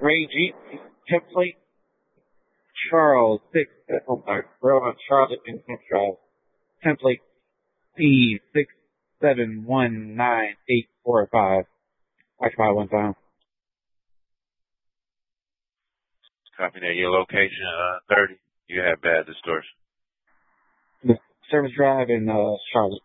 Gray Jeep, template, Charles 6, oh sorry, Railroad Charlotte and Drive, template P67198845. Occupy one time. Copy that. Your location, 30. You have bad distortion. Service Drive in, Charlotte.